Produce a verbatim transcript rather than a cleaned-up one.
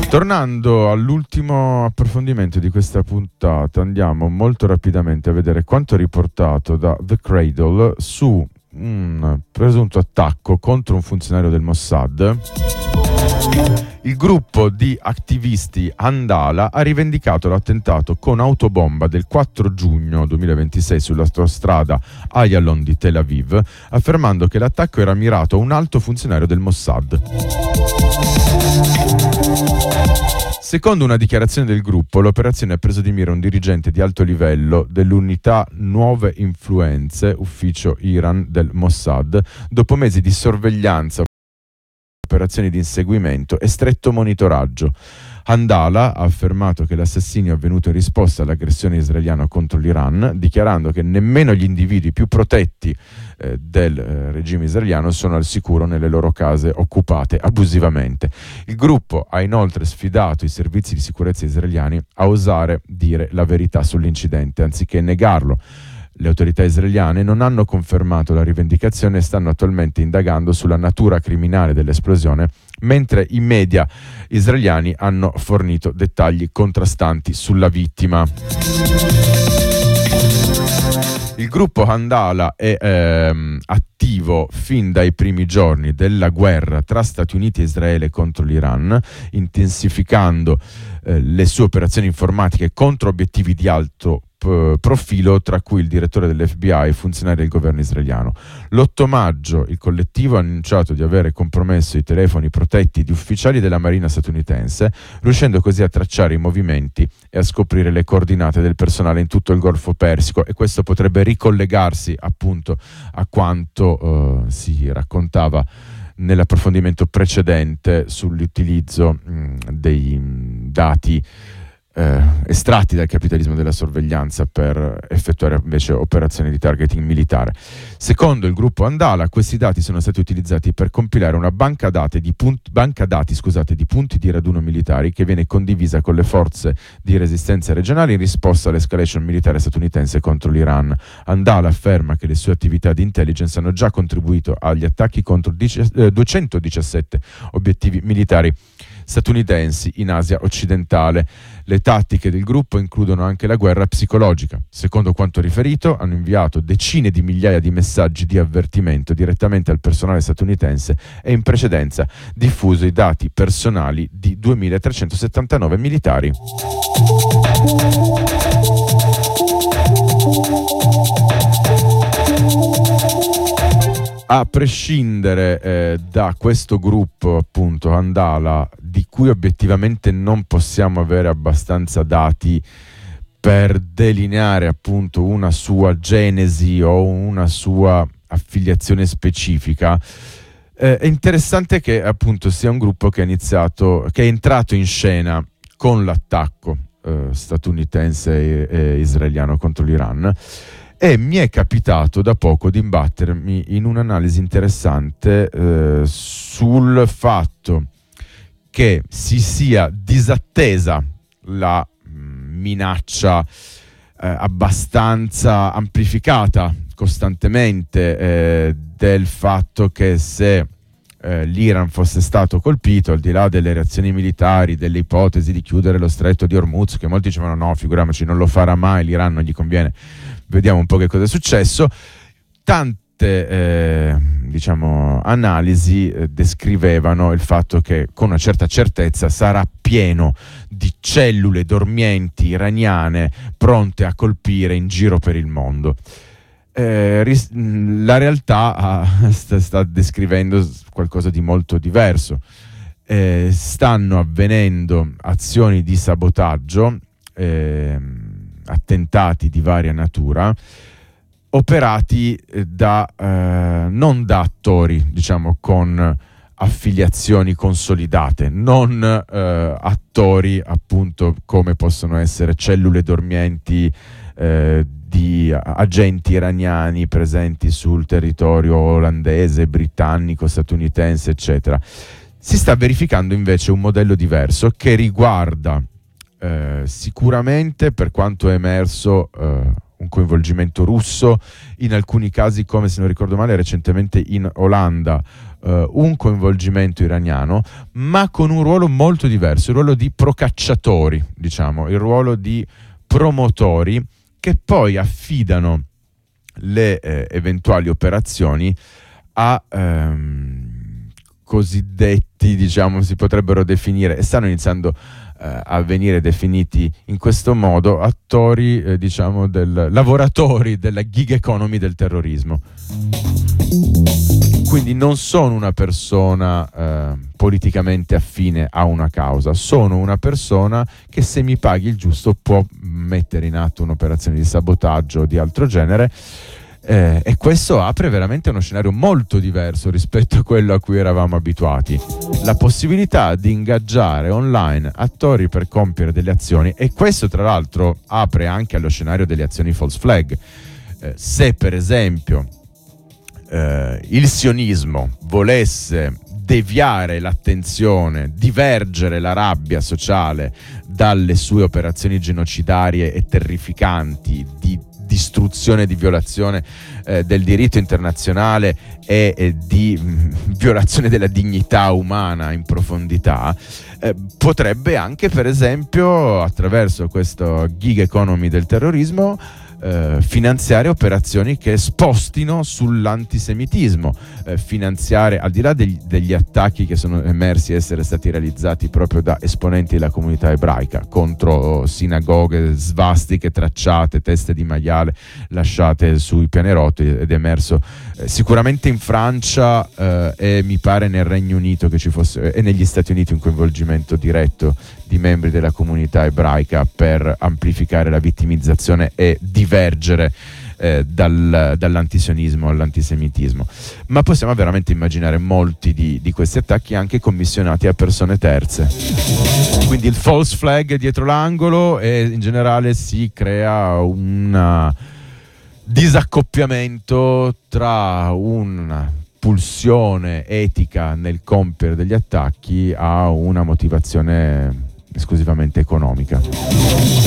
Tornando all'ultimo approfondimento di questa puntata, andiamo molto rapidamente a vedere quanto riportato da The Cradle su un presunto attacco contro un funzionario del Mossad. Il gruppo di attivisti Handala ha rivendicato l'attentato con autobomba del quattro giugno duemilaventisei sull'autostrada Ayalon di Tel Aviv, affermando che l'attacco era mirato a un alto funzionario del Mossad. Secondo una dichiarazione del gruppo, l'operazione ha preso di mira un dirigente di alto livello dell'unità Nuove Influenze, ufficio Iran del Mossad, dopo mesi di sorveglianza, operazioni di inseguimento e stretto monitoraggio. Handala ha affermato che l'assassinio è avvenuto in risposta all'aggressione israeliana contro l'Iran, dichiarando che nemmeno gli individui più protetti eh, del eh, regime israeliano sono al sicuro nelle loro case occupate abusivamente. Il gruppo ha inoltre sfidato i servizi di sicurezza israeliani a osare dire la verità sull'incidente, anziché negarlo. Le autorità israeliane non hanno confermato la rivendicazione e stanno attualmente indagando sulla natura criminale dell'esplosione, mentre i media israeliani hanno fornito dettagli contrastanti sulla vittima. Il gruppo Handala è ehm, attivo fin dai primi giorni della guerra tra Stati Uniti e Israele contro l'Iran, intensificando eh, le sue operazioni informatiche contro obiettivi di alto profilo, tra cui il direttore dell'F B I e funzionari del governo israeliano. L'otto maggio il collettivo ha annunciato di avere compromesso i telefoni protetti di ufficiali della Marina statunitense, riuscendo così a tracciare i movimenti e a scoprire le coordinate del personale in tutto il Golfo Persico, e questo potrebbe ricollegarsi appunto a quanto eh, si raccontava nell'approfondimento precedente sull'utilizzo mh, dei mh, dati Eh, estratti dal capitalismo della sorveglianza per effettuare invece operazioni di targeting militare. Secondo il gruppo Handala, questi dati sono stati utilizzati per compilare una banca dati di, punt- banca dati, scusate, di punti di raduno militari che viene condivisa con le forze di resistenza regionali in risposta all'escalation militare statunitense contro l'Iran. Handala afferma che le sue attività di intelligence hanno già contribuito agli attacchi contro dieci, eh, duecentodiciassette obiettivi militari statunitensi in Asia occidentale. Le tattiche del gruppo includono anche la guerra psicologica. Secondo quanto riferito, hanno inviato decine di migliaia di messaggi di avvertimento direttamente al personale statunitense e in precedenza diffuso i dati personali di duemilatrecentosettantanove militari. A prescindere eh, da questo gruppo, appunto, Handala, di cui obiettivamente non possiamo avere abbastanza dati per delineare appunto una sua genesi o una sua affiliazione specifica, eh, è interessante che appunto sia un gruppo che ha iniziato, che è entrato in scena con l'attacco eh, statunitense e, e israeliano contro l'Iran. E mi è capitato da poco di imbattermi in un'analisi interessante eh, sul fatto che si sia disattesa la mh, minaccia eh, abbastanza amplificata costantemente eh, del fatto che se eh, l'Iran fosse stato colpito, al di là delle reazioni militari, delle ipotesi di chiudere lo stretto di Hormuz, che molti dicevano no, figuriamoci, non lo farà mai, l'Iran non gli conviene. Vediamo un po' che cosa è successo. Tante eh, diciamo analisi eh, descrivevano il fatto che con una certa certezza sarà pieno di cellule dormienti iraniane pronte a colpire in giro per il mondo. Eh, ris- la realtà ah, sta, sta descrivendo qualcosa di molto diverso. Eh, stanno avvenendo azioni di sabotaggio, eh, attentati di varia natura, operati da eh, non da attori, diciamo, con affiliazioni consolidate, non eh, attori appunto come possono essere cellule dormienti eh, di agenti iraniani presenti sul territorio olandese, britannico, statunitense, eccetera. Si sta verificando invece un modello diverso che riguarda Eh, sicuramente, per quanto è emerso, eh, un coinvolgimento russo, in alcuni casi, come se non ricordo male recentemente in Olanda, uh, un coinvolgimento iraniano, ma con un ruolo molto diverso, il ruolo di procacciatori, diciamo, il ruolo di promotori che poi affidano le eh, eventuali operazioni a ehm, cosiddetti, diciamo, si potrebbero definire, e stanno iniziando eh, a venire definiti in questo modo, attori, eh, diciamo, del, lavoratori della gig economy del terrorismo. Quindi non sono una persona eh, politicamente affine a una causa, sono una persona che, se mi paghi il giusto, può mettere in atto un'operazione di sabotaggio o di altro genere, eh, e questo apre veramente uno scenario molto diverso rispetto a quello a cui eravamo abituati. La possibilità di ingaggiare online attori per compiere delle azioni, e questo tra l'altro apre anche allo scenario delle azioni false flag. Eh, se per esempio eh, il sionismo volesse deviare l'attenzione, divergere la rabbia sociale dalle sue operazioni genocidarie e terrificanti di distruzione, di violazione eh, del diritto internazionale e, e di mh, violazione della dignità umana in profondità, eh, potrebbe anche, per esempio, attraverso questo gig economy del terrorismo, Eh, finanziare operazioni che spostino sull'antisemitismo, eh, finanziare, al di là degli, degli attacchi che sono emersi essere stati realizzati proprio da esponenti della comunità ebraica contro sinagoghe, svastiche tracciate, teste di maiale lasciate sui pianerotti, ed è emerso eh, sicuramente in Francia eh, e mi pare nel Regno Unito che ci fosse, e negli Stati Uniti, un coinvolgimento diretto di membri della comunità ebraica per amplificare la vittimizzazione e divergere eh, dal, dall'antisionismo all'antisemitismo. Ma possiamo veramente immaginare molti di, di questi attacchi anche commissionati a persone terze. Quindi il false flag è dietro l'angolo e in generale si crea un disaccoppiamento tra una pulsione etica nel compiere degli attacchi a una motivazione esclusivamente economica.